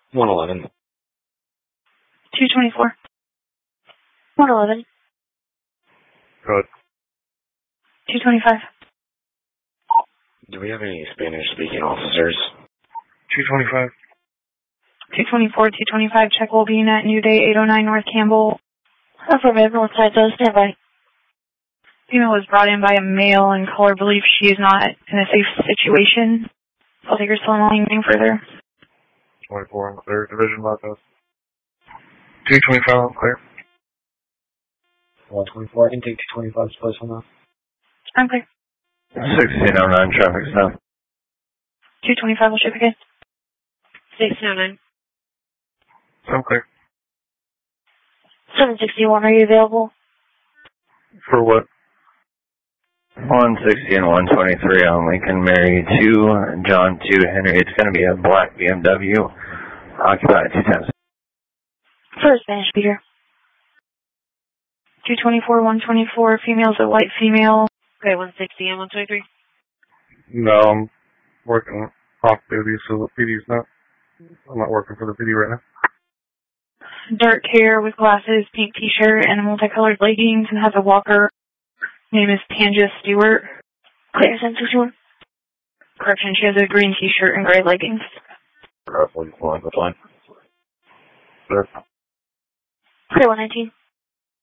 111. 224. 111. Good. 225. Do we have any Spanish-speaking officers? 225. 224, 225, check will be at New Day, 809 North Campbell. Affirmative, Northside, so stand by. Female was brought in by a male and caller believes she is not in a safe situation. I'll take her still in line anything further. 24 unclear. Division bypass. 225 unclear. 124, intake 225 is placed on that. I'm clear. 1609 traffic stop. 225 will ship again. 1609. I'm clear. 761, are you available? For what? 160 and 123 on Lincoln Mary 2, John 2, Henry. It's going to be a black BMW, occupied 210. For a Spanish speaker. 224, 124, female's a white female. Okay, 160 and 123. No, I'm working off duty, so the PD's not. I'm not working for the PD right now. Dark hair with glasses, pink t-shirt, and multicolored leggings, and has a walker. Name is Tanja Stewart. Clear, 761. Correction, she has a green t-shirt and gray leggings. Roughly, fine. Sir. Clear, 119.